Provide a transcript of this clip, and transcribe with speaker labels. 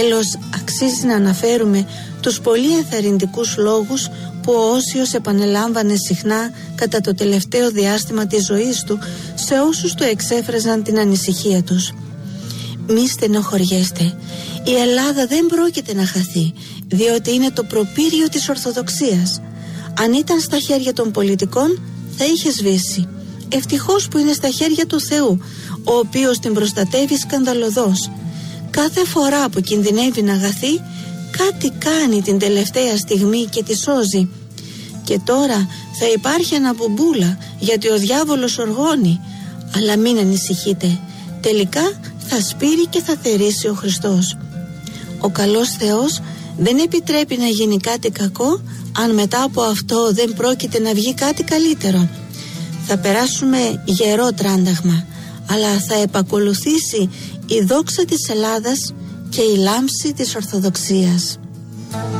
Speaker 1: Τέλος, αξίζει να αναφέρουμε τους πολύ ενθαρρυντικούς λόγους που ο Όσιος επανελάμβανε συχνά κατά το τελευταίο διάστημα της ζωής του σε όσους του εξέφραζαν την ανησυχία τους. Μη στενοχωριέστε, η Ελλάδα δεν πρόκειται να χαθεί, διότι είναι το προπύριο της Ορθοδοξίας. Αν ήταν στα χέρια των πολιτικών θα είχε σβήσει. Ευτυχώς που είναι στα χέρια του Θεού, ο οποίος την προστατεύει σκανδαλωδώς. Κάθε φορά που κινδυνεύει να χαθεί, κάτι κάνει την τελευταία στιγμή και τη σώζει. Και τώρα θα υπάρχει αναμπουμπούλα, γιατί ο διάβολος οργώνει. Αλλά μην ανησυχείτε, τελικά θα σπείρει και θα θερήσει ο Χριστός. Ο καλός Θεός δεν επιτρέπει να γίνει κάτι κακό, αν μετά από αυτό δεν πρόκειται να βγει κάτι καλύτερο. Θα περάσουμε γερό τράνταγμα, αλλά θα επακολουθήσει η δόξα της Ελλάδας και η λάμψη της Ορθοδοξίας.